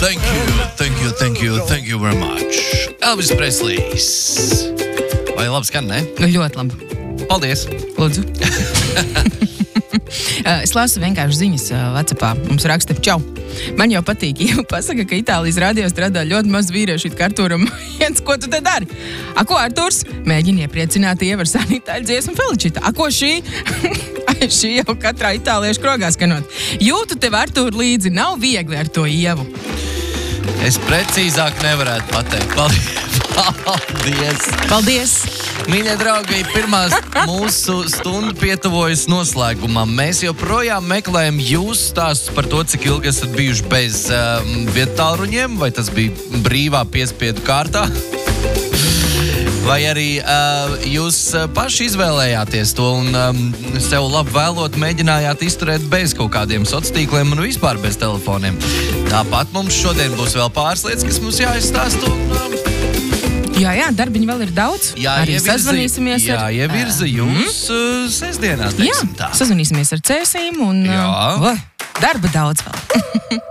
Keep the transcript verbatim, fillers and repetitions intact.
Thank you, thank you, thank you, thank you very much. Elvis Preslejs. Vai labi skan, ne? Ļoti labi. Paldies. Lūdzu. Es lasu vienkārši ziņas WhatsAppā. Mums raksta, čau. Man jau patīk, Ieva pasaka, ka Itālijas radio strādā ļoti maz vīriešu it kā Artūram. Jens, ko tu te dari? A, ko Artūrs? Mēģina iepriecināt Ievu ar sanu itāļu dziesmu Feličita. A, ko šī? Šī jau katrā itāliešu krogā skanot. Jūtu tev, Artūr, līdzi. Nav viegli ar to Ievu. Es precīzāk nevarētu pateikt. Paldies. Paldies. Paldies. Mīļie draugi, pirmā mūsu stunda pietuvojas noslēgumam. Mēs joprojām meklējam jūsu stāstus par to, cik ilgi esat bijuši bez um, vietāluņiem, vai tas bija brīvā piespiedu kārtā. Vai arī uh, jūs paši izvēlējāties to un um, sev labi vēlot mēģinājāt izturēt bez kaut kādiem sociāliem un vispār bez telefoniem. Tāpat mums šodien būs vēl pāris lietas, kas mums jāizstāst. Un, um, jā, jā, darbiņi vēl ir daudz. Jā, arī ievirza, sazvanīsimies jā, ar... ievirza jūs mm? sestdienās, teiksim tā. Jā, sazvanīsimies ar Cēsīm un... Jā. Uh, darba daudz vēl.